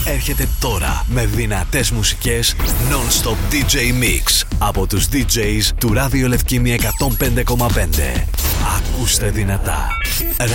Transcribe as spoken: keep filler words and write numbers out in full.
έρχεται τώρα με δυνατές μουσικές non-stop ντι τζέι Mix από τους ντι τζέις του Ράδιο Λευκήμη εκατόν πέντε κόμμα πέντε. Ακούστε δυνατά.